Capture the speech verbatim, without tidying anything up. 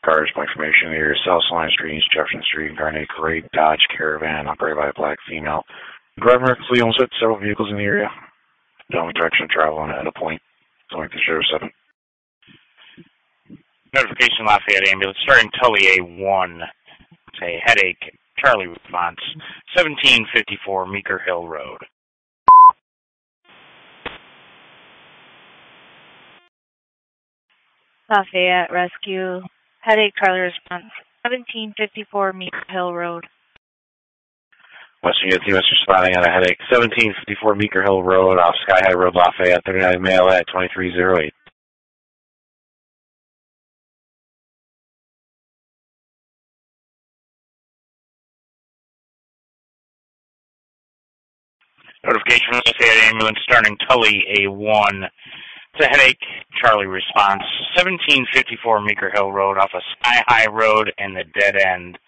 Cars, for information here, South Line Street, East Jefferson Street, Incarnate Great Dodge Caravan, operated by a black female. Driver recklessly owns it, several vehicles in the area. Down direction of travel and at a point. Going to zero seven. Notification Lafayette ambulance starting Tully A one. It's a headache. Charlie response. seventeen fifty-four Meeker Hill Road. Lafayette Rescue. Headache, Charlie response. seventeen fifty-four Meeker Hill Road. Western U S A responding on a headache. seventeen fifty-four Meeker Hill Road off Sky High Road, Lafayette. thirty-nine male at twenty-three oh eight. Notification from the Lafayette ambulance starting Tully A one. It's a headache. Charlie response. seventeen fifty-four Meeker Hill Road off of Sky High Road and the dead end.